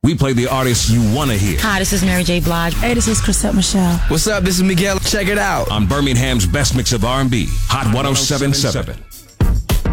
We play the artists you want to hear. Hi, this is Mary J. Blige. Hey, this is Chrisette Michelle. What's up? This is Miguel. Check it out. On Birmingham's best mix of R&B, Hot 107.7.